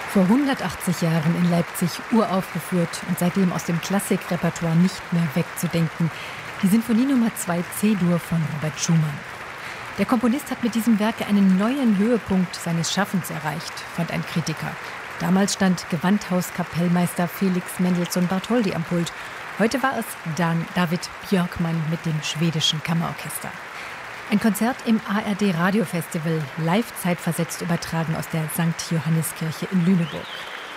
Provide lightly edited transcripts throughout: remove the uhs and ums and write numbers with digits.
Vor 180 Jahren in Leipzig uraufgeführt und seitdem aus dem Klassikrepertoire nicht mehr wegzudenken. Die Sinfonie Nummer 2 C-Dur von Robert Schumann. Der Komponist hat mit diesem Werk einen neuen Höhepunkt seines Schaffens erreicht, fand ein Kritiker. Damals stand Gewandhauskapellmeister Felix Mendelssohn Bartholdy am Pult. Heute war es David Björkman mit dem schwedischen Kammerorchester. Ein Konzert im ARD Radiofestival, live zeitversetzt übertragen aus der St. Johanniskirche in Lüneburg.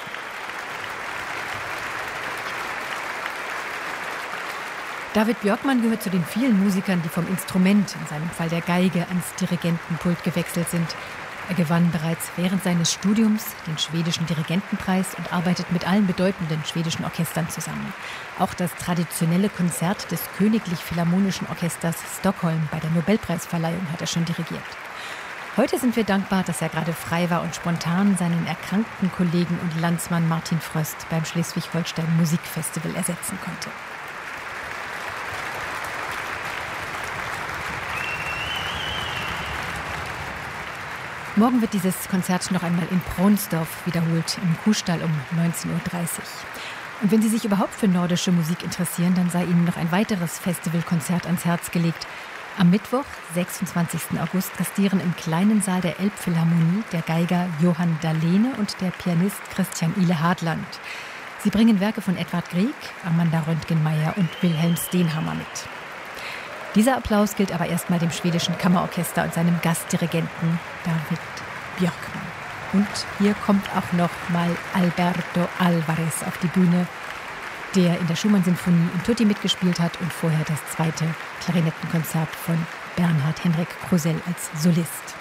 David Björkman gehört zu den vielen Musikern, die vom Instrument, in seinem Fall der Geige, ans Dirigentenpult gewechselt sind. Er gewann bereits während seines Studiums den schwedischen Dirigentenpreis und arbeitet mit allen bedeutenden schwedischen Orchestern zusammen. Auch das traditionelle Konzert des Königlich Philharmonischen Orchesters Stockholm bei der Nobelpreisverleihung hat er schon dirigiert. Heute sind wir dankbar, dass er gerade frei war und spontan seinen erkrankten Kollegen und Landsmann Martin Fröst beim Schleswig-Holstein Musikfestival ersetzen konnte. Morgen wird dieses Konzert noch einmal in Pronsdorf wiederholt, im Kuhstall um 19:30 Uhr. Und wenn Sie sich überhaupt für nordische Musik interessieren, dann sei Ihnen noch ein weiteres Festivalkonzert ans Herz gelegt. Am Mittwoch, 26. August, gastieren im kleinen Saal der Elbphilharmonie der Geiger Johann Dahlene und der Pianist Christian Ile Hartland. Sie bringen Werke von Edvard Grieg, Amanda Röntgenmeier und Wilhelm Stenhammar mit. Dieser Applaus gilt aber erstmal dem schwedischen Kammerorchester und seinem Gastdirigenten David Björkman. Und hier kommt auch noch mal Alberto Alvarez auf die Bühne, der in der Schumann-Sinfonie in Tutti mitgespielt hat und vorher das zweite Klarinettenkonzert von Bernhard Henrik Krusell als Solist.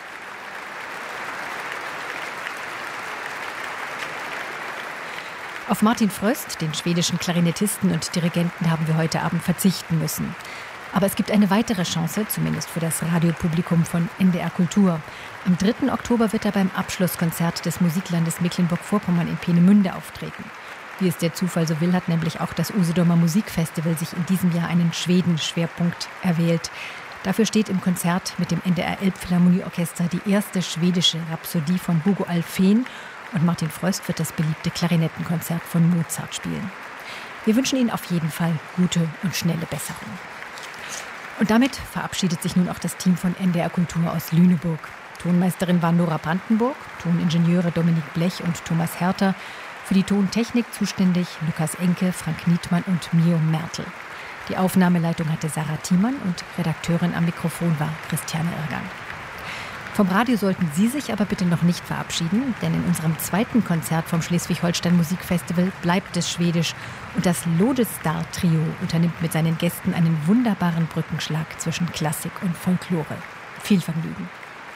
Auf Martin Fröst, den schwedischen Klarinettisten und Dirigenten, haben wir heute Abend verzichten müssen. Aber es gibt eine weitere Chance, zumindest für das Radiopublikum von NDR Kultur. Am 3. Oktober wird er beim Abschlusskonzert des Musiklandes Mecklenburg-Vorpommern in Peenemünde auftreten. Wie es der Zufall so will, hat nämlich auch das Usedomer Musikfestival sich in diesem Jahr einen Schweden-Schwerpunkt erwählt. Dafür steht im Konzert mit dem NDR Elbphilharmonieorchester die erste schwedische Rhapsodie von Hugo Alfvén und Martin Fröst wird das beliebte Klarinettenkonzert von Mozart spielen. Wir wünschen Ihnen auf jeden Fall gute und schnelle Besserung. Und damit verabschiedet sich nun auch das Team von NDR Kultur aus Lüneburg. Tonmeisterin war Nora Brandenburg, Toningenieure Dominik Blech und Thomas Herter. Für die Tontechnik zuständig Lukas Enke, Frank Nietmann und Mio Mertel. Die Aufnahmeleitung hatte Sarah Thiemann und Redakteurin am Mikrofon war Christiane Irgang. Vom Radio sollten Sie sich aber bitte noch nicht verabschieden, denn in unserem zweiten Konzert vom Schleswig-Holstein Musikfestival bleibt es schwedisch und das Lodestar-Trio unternimmt mit seinen Gästen einen wunderbaren Brückenschlag zwischen Klassik und Folklore. Viel Vergnügen.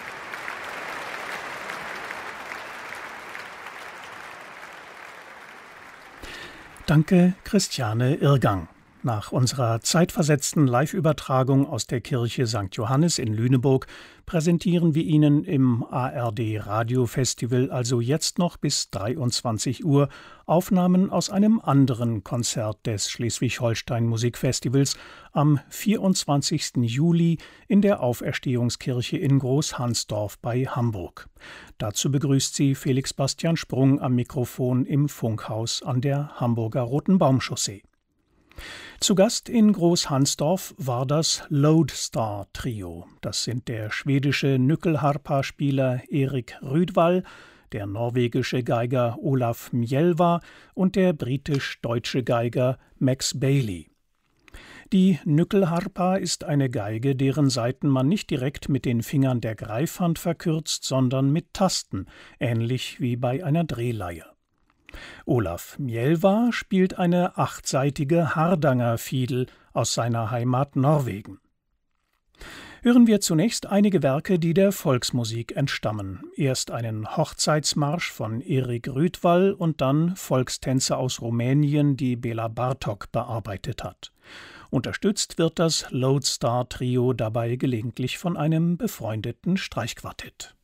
Danke, Christiane Irgang. Nach unserer zeitversetzten Live-Übertragung aus der Kirche St. Johannes in Lüneburg präsentieren wir Ihnen im ARD Radiofestival also jetzt noch bis 23 Uhr Aufnahmen aus einem anderen Konzert des Schleswig-Holstein Musikfestivals am 24. Juli in der Auferstehungskirche in Großhansdorf bei Hamburg. Dazu begrüßt Sie Felix Bastian Sprung am Mikrofon im Funkhaus an der Hamburger Roten Baumchaussee. Zu Gast in Großhansdorf war das Lodestar-Trio. Das sind der schwedische Nyckelharpa-Spieler Erik Rydwall, der norwegische Geiger Olaf Mjelva und der britisch-deutsche Geiger Max Bailey. Die Nyckelharpa ist eine Geige, deren Saiten man nicht direkt mit den Fingern der Greifhand verkürzt, sondern mit Tasten, ähnlich wie bei einer Drehleihe. Olaf Mjelva spielt eine 8-saitige Hardanger-Fiedel aus seiner Heimat Norwegen. Hören wir zunächst einige Werke, die der Volksmusik entstammen. Erst einen Hochzeitsmarsch von Erik Rydwall und dann Volkstänze aus Rumänien, die Bela Bartok bearbeitet hat. Unterstützt wird das Lodestar-Trio dabei gelegentlich von einem befreundeten Streichquartett.